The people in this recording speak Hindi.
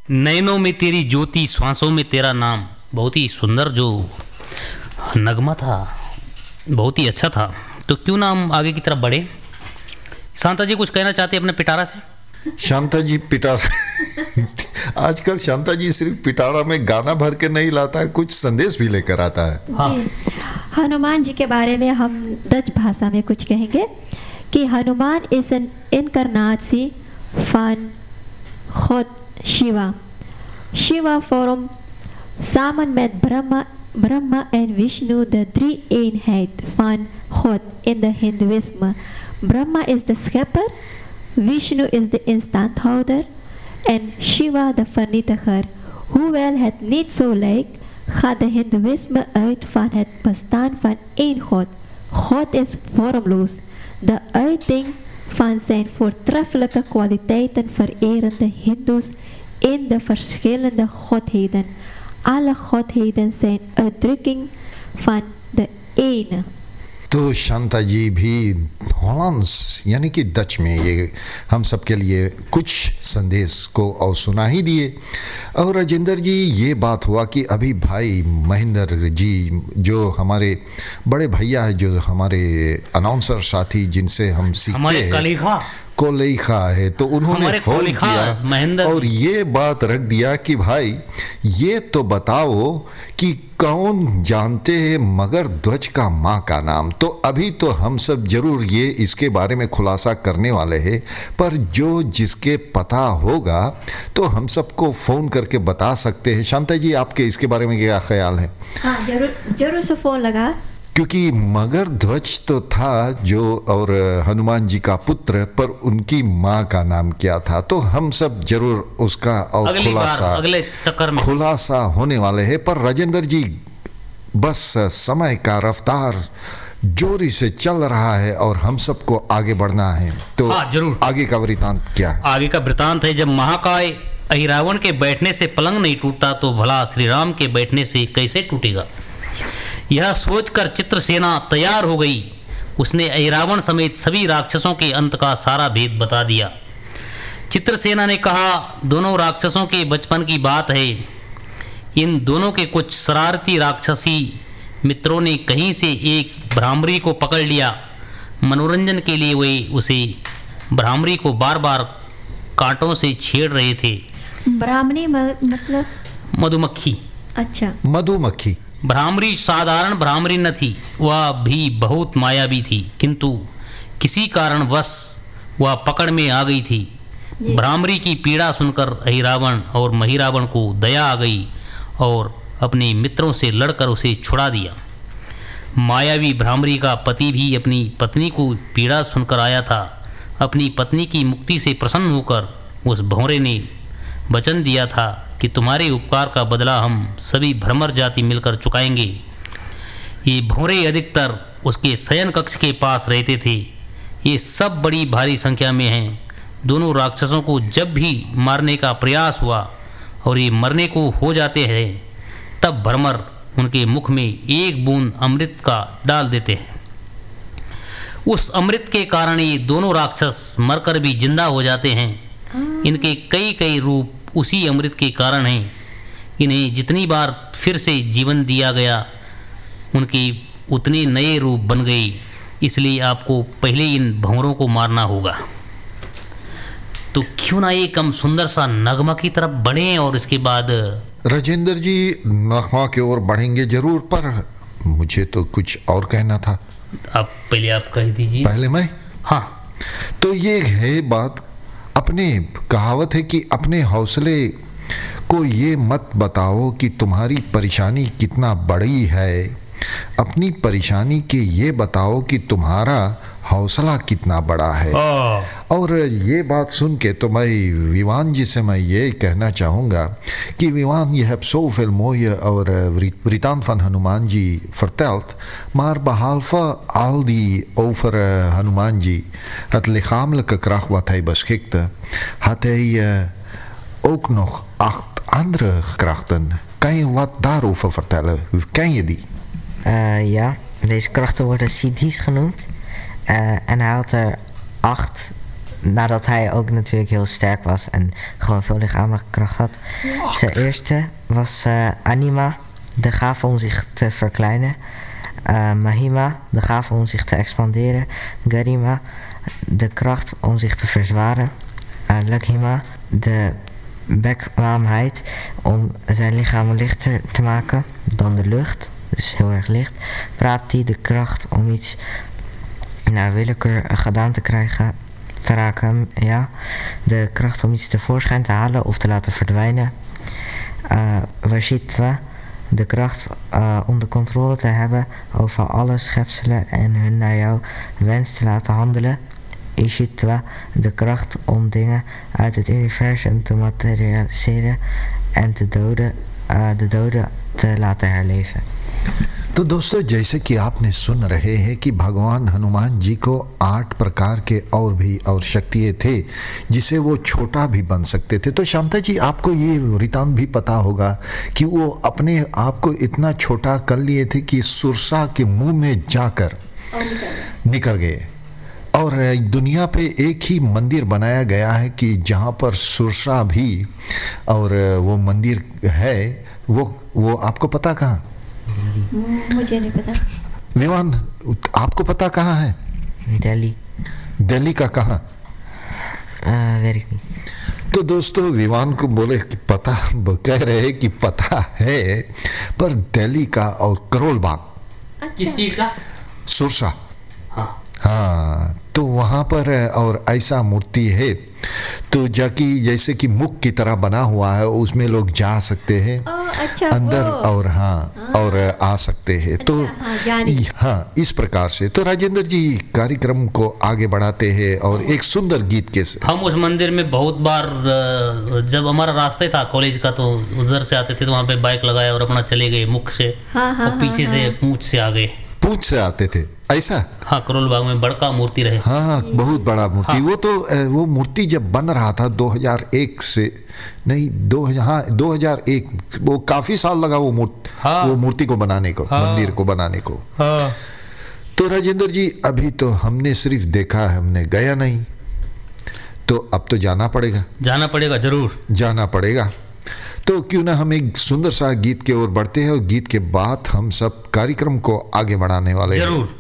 नैनों में तेरी ज्योति, श्वासों में तेरा नाम। बहुत ही सुंदर जो नगमा था, बहुत ही अच्छा था। तो क्यों ना हम आगे की तरफ बढ़े। शांता जी कुछ कहना चाहते हैं अपने पिटारा से? शांता जी पिटारा आजकल शांता जी सिर्फ पिटारा में गाना भर के नहीं लाता है, कुछ संदेश भी लेकर आता है। हाँ। हनुमान जी के बारे में हम डच भाषा में कुछ कहेंगे कि हनुमान इज एन इनकारनासी फन खुद Shiva. Shiva form samen met Brahma en Vishnu, de drie-eenheid van God in de Hindoeïsme. Brahma is de schepper, Vishnu is de instandhouder en Shiva de vernietiger. Hoewel het niet zo lijkt, gaat de Hindoeïsme uit van het bestaan van één God. God is vormloos. De uiting van zijn voortreffelijke kwaliteiten vereren de Hindoes in de verschillende godheden. Alle godheden zijn uitdrukking van de ene. तो शांता जी भी हॉलैंड्स यानी कि डच में ये हम सब के लिए कुछ संदेश को और सुना ही दिए। और राजेंद्र जी ये बात हुआ कि अभी भाई महेंद्र जी जो हमारे बड़े भैया है, जो हमारे अनाउंसर साथी जिनसे हम सीखते हैं, कोलेखा है, तो उन्होंने फोन किया और ये बात रख दिया कि भाई ये तो बताओ कि कौन जानते हैं मगर ध्वज का माँ का नाम। तो अभी तो हम सब जरूर ये इसके बारे में खुलासा करने वाले हैं, पर जो जिसके पता होगा तो हम सबको फ़ोन करके बता सकते हैं। शांता जी आपके इसके बारे में क्या ख्याल है? हाँ, जरूर से फ़ोन लगा, क्योंकि मगर ध्वज तो था जो और हनुमान जी का पुत्र, पर उनकी माँ का नाम क्या था, तो हम सब जरूर उसका और अगले चक्कर में खुलासा होने वाले हैं। पर राजेंद्र जी बस समय का रफ्तार जोरी से चल रहा है और हम सबको आगे बढ़ना है। तो हाँ, जरूर। आगे का वृतांत क्या है? आगे का वृतांत है, जब महाकाय अहिरावण के बैठने से पलंग नहीं टूटता तो भला श्री राम के बैठने से कैसे टूटेगा। यह सोचकर चित्रसेना तैयार हो गई। उसने अहिरावण समेत सभी राक्षसों के अंत का सारा भेद बता दिया। चित्रसेना ने कहा, दोनों राक्षसों के बचपन की बात है। इन दोनों के कुछ शरारती राक्षसी मित्रों ने कहीं से एक भ्रामरी को पकड़ लिया। मनोरंजन के लिए वे उसे भ्रामरी को बार बार कांटों से छेड़ रहे थे। भ्रामरी मतलब मधुमक्खी। अच्छा, मधुमक्खी। भ्रामरी साधारण भ्रामरी न थी, वह भी बहुत मायावी थी, किंतु किसी कारणवश वह पकड़ में आ गई थी। भ्रामरी की पीड़ा सुनकर अहिरावण और महिरावण को दया आ गई और अपने मित्रों से लड़कर उसे छुड़ा दिया। मायावी भ्रामरी का पति भी अपनी पत्नी को पीड़ा सुनकर आया था। अपनी पत्नी की मुक्ति से प्रसन्न होकर उस भंवरे ने वचन दिया था कि तुम्हारे उपकार का बदला हम सभी भ्रमर जाति मिलकर चुकाएंगे। ये भंवरे अधिकतर उसके शयन कक्ष के पास रहते थे। ये सब बड़ी भारी संख्या में हैं। दोनों राक्षसों को जब भी मारने का प्रयास हुआ और ये मरने को हो जाते हैं, तब भ्रमर उनके मुख में एक बूंद अमृत का डाल देते हैं। उस अमृत के कारण ये दोनों राक्षस मरकर भी जिंदा हो जाते हैं। इनके कई कई रूप उसी अमृत के कारण हैं। इन्हें जितनी बार फिर से जीवन दिया गया, उनके उतने नए रूप बन गए। इसलिए आपको पहले इन भंवरों को मारना होगा। तो क्यों ना एक हम सुंदर सा नगमा की तरफ बढ़ें और इसके बाद राजेंद्र जी नगमा की ओर बढ़ेंगे जरूर, पर मुझे तो कुछ और कहना था। आप कह दीजिए। पहले मैं? हाँ। तो ये है बात, अपने कहावत है कि अपने हौसले को ये मत बताओ कि तुम्हारी परेशानी कितना बड़ी है, अपनी परेशानी के ये बताओ कि तुम्हारा हौसला कितना बड़ा है। और ये बात सुन के तो मैं विवान जी से मैं ये कहना चाहूँगा कि Vivaan, je hebt zoveel mooie writaant van Hanumanji verteld, maar behalve al die over Hanumanji, het lichamelijke kracht wat hij beschikte, had hij ook nog 8 andere krachten. Kan je wat daarover vertellen? Ken je die? Ja, deze krachten worden siddhis genoemd. En hij had er 8 nadat hij ook natuurlijk heel sterk was en gewoon veel lichamelijke kracht had. Zijn eerste was Anima, de gave om zich te verkleinen. Mahima, de gave om zich te expanderen. Garima, de kracht om zich te verzwaren. Lakhima, de bekwaamheid om zijn lichaam lichter te maken dan de lucht, dus heel erg licht. Prati, de kracht om iets naar willekeur gedaan te krijgen, te raken, ja. De kracht om iets tevoorschijn te halen of te laten verdwijnen. Vashitva, de kracht om de controle te hebben over alle schepselen en hun naar jouw wens te laten handelen. Ishitva, de kracht om dingen uit het universum te materialiseren en de doden te laten herleven. तो दोस्तों, जैसे कि आपने सुन रहे हैं कि भगवान हनुमान जी को 8 प्रकार के और भी और शक्तियाँ थे जिसे वो छोटा भी बन सकते थे। तो शांता जी, आपको ये वृतांत भी पता होगा कि वो अपने आप को इतना छोटा कर लिए थे कि सुरसा के मुंह में जाकर निकल गए। और दुनिया पे एक ही मंदिर बनाया गया है कि जहाँ पर सुरसा भी, और वो मंदिर है वो आपको पता कहाँ? मुझे नहीं पता। विवान, आपको पता कहाँ है? दिल्ली। दिल्ली का कहाँ? वेरी नहीं। तो दोस्तों, विवान को बोले कि पता, कह रहे हैं कि पता है, पर दिल्ली का और करोल बाग। किस चीज का? सुरसा। हाँ, तो वहाँ पर और ऐसा मूर्ति है तो जाकि जैसे कि मुख की तरह बना हुआ है, उसमें लोग जा सकते हैं अंदर और और आ सकते हैं। तो इस प्रकार से तो राजेंद्र जी कार्यक्रम को आगे बढ़ाते हैं और एक सुंदर गीत के से। हम उस मंदिर में बहुत बार, जब हमारा रास्ता था कॉलेज का, तो उधर से आते थे तो वहाँ पे बाइक लगाया और अपना चले गए मुख से, और पीछे से पूंछ से आ गए। पूंछ से आते थे ऐसा? हाँ, करोल बाग में बड़का मूर्ति रहे। हाँ, बहुत बड़ा मूर्ति। हाँ। वो तो वो मूर्ति जब बन रहा था 2001 से नहीं 2001, वो काफी साल लगा वो मूर्ति को बनाने को, मंदिर को बनाने को। तो राजेंद्र जी, अभी तो हमने सिर्फ देखा है, हमने गया नहीं, तो अब तो जाना पड़ेगा। जरूर जाना पड़ेगा। तो क्यों ना हम एक सुंदर सा गीत के ओर बढ़ते हैं और गीत के बाद हम सब कार्यक्रम को आगे बढ़ाने वाले हैं।